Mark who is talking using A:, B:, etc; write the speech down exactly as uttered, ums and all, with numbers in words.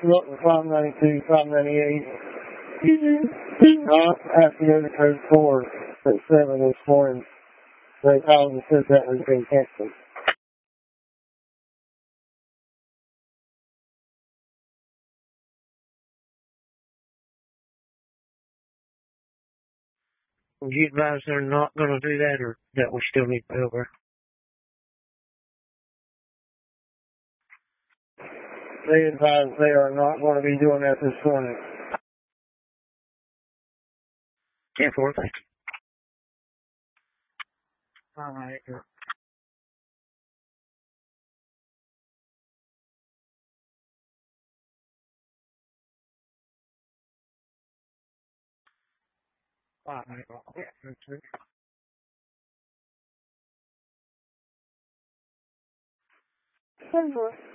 A: look at five ninety-two, five ninety-eight. Not after the other code four at seven this morning. They called and said that was been canceled. Would you advise they're not going to do that, or that we still need to go over? They advise they are not going to be doing that this morning. ten four, thank you. All right. All right. ten four.